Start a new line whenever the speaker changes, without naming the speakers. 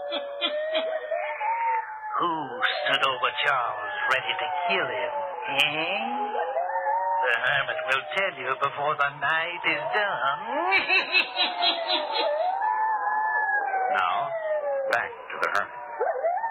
Who stood over Charles ready to kill him, eh? The hermit will tell you before the night is done.